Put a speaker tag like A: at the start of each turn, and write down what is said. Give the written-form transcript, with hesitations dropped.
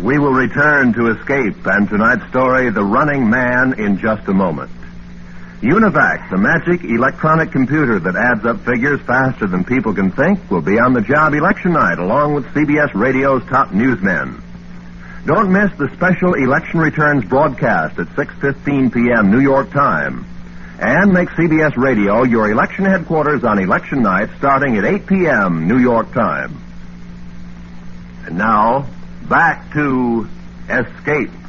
A: We will return to Escape and tonight's story, The Running Man, in just a moment. Univac, the magic electronic computer that adds up figures faster than people can think, will be on the job election night along with CBS Radio's top newsmen. Don't miss the special election returns broadcast at 6:15 p.m. New York time. And make CBS Radio your election headquarters on election night starting at 8 p.m. New York time. And now, back to Escape.